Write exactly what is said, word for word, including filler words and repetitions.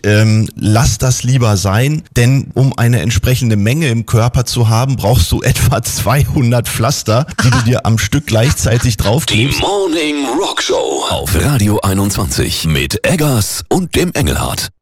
ähm, lass das lieber sein, denn um eine entsprechende Menge im Körper zu haben, brauchst du etwa zweihundert Pflaster, die du dir am Stück gleichzeitig draufklebst. Die Morning Rock Show auf Radio einundzwanzig mit Eggers und dem Engelhardt.